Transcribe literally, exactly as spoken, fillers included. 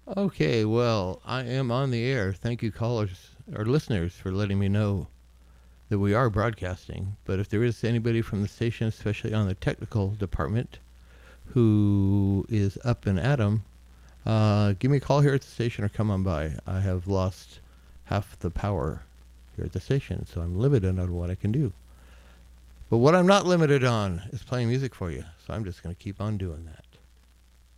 Okay, well, I am on the air. Thank you, callers or listeners, for letting me know that we are broadcasting. But if there is anybody from the station, especially on the technical department, who is up and at 'em, uh, give me a call here at the station or come on by. I have lost half the power here at the station, so I'm limited on what I can do. But what I'm not limited on is playing music for you, so I'm just going to keep on doing that.